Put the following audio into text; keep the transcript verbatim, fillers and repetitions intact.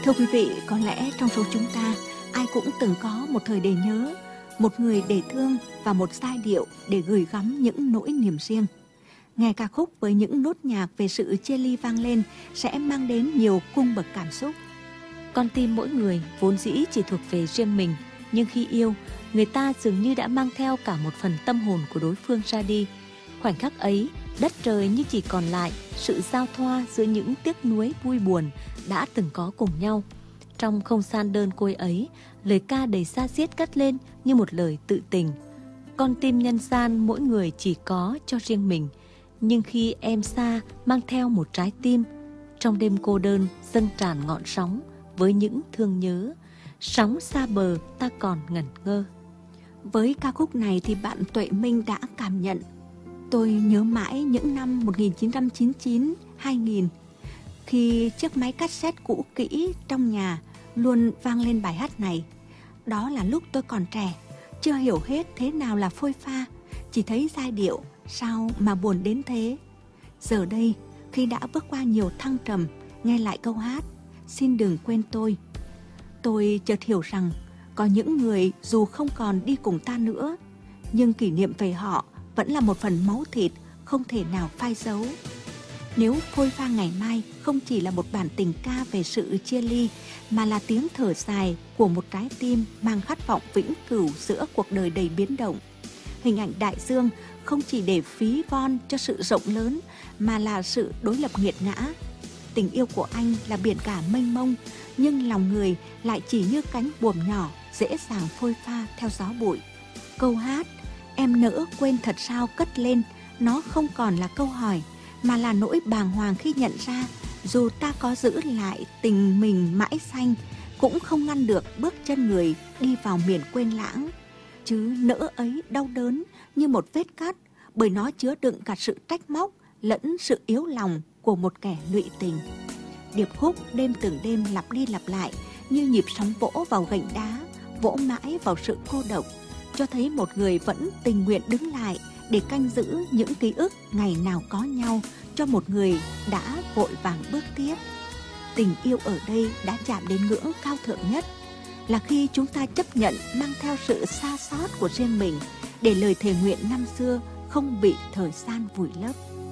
Thưa quý vị, có lẽ trong số chúng ta, ai cũng từng có một thời để nhớ, một người để thương và một giai điệu để gửi gắm những nỗi niềm riêng. Nghe ca khúc với những nốt nhạc về sự chia ly vang lên sẽ mang đến nhiều cung bậc cảm xúc. Con tim mỗi người vốn dĩ chỉ thuộc về riêng mình, nhưng khi yêu, người ta dường như đã mang theo cả một phần tâm hồn của đối phương ra đi. Khoảnh khắc ấy, đất trời như chỉ còn lại sự giao thoa giữa những tiếc nuối vui buồn đã từng có cùng nhau. Trong không gian đơn côi ấy, lời ca đầy da diết cất lên như một lời tự tình. Con tim nhân gian mỗi người chỉ có cho riêng mình, nhưng khi em xa mang theo một trái tim, trong đêm cô đơn dâng tràn ngọn sóng với những thương nhớ. Sóng xa bờ ta còn ngẩn ngơ. Với ca khúc này thì bạn Tuệ Minh đã cảm nhận: tôi nhớ mãi những năm một nghìn chín trăm chín mươi chín hai nghìn, khi chiếc máy cassette cũ kỹ trong nhà luôn vang lên bài hát này. Đó là lúc tôi còn trẻ, chưa hiểu hết thế nào là phôi pha, chỉ thấy giai điệu sao mà buồn đến thế. Giờ đây, khi đã bước qua nhiều thăng trầm, nghe lại câu hát Xin đừng quên tôi, tôi chợt hiểu rằng có những người dù không còn đi cùng ta nữa, nhưng kỷ niệm về họ vẫn là một phần máu thịt không thể nào phai dấu. Nếu phôi pha ngày mai không chỉ là một bản tình ca về sự chia ly, mà là tiếng thở dài của một trái tim mang khát vọng vĩnh cửu giữa cuộc đời đầy biến động. Hình ảnh đại dương không chỉ để phí von cho sự rộng lớn, mà là sự đối lập nghiệt ngã. Tình yêu của anh là biển cả mênh mông, nhưng lòng người lại chỉ như cánh buồm nhỏ dễ dàng phôi pha theo gió bụi. Câu hát Em nỡ quên thật sao cất lên, nó không còn là câu hỏi, mà là nỗi bàng hoàng khi nhận ra dù ta có giữ lại tình mình mãi xanh, cũng không ngăn được bước chân người đi vào miền quên lãng. Chứ nỡ ấy đau đớn như một vết cắt, bởi nó chứa đựng cả sự trách móc lẫn sự yếu lòng của một kẻ lụy tình. Điệp khúc đêm từng đêm lặp đi lặp lại như nhịp sóng vỗ vào gành đá, vỗ mãi vào sự cô độc, cho thấy một người vẫn tình nguyện đứng lại để canh giữ những ký ức ngày nào có nhau cho một người đã vội vàng bước tiếp. Tình yêu ở đây đã chạm đến ngưỡng cao thượng nhất, là khi chúng ta chấp nhận mang theo sự xa xót của riêng mình, để lời thề nguyện năm xưa không bị thời gian vùi lấp.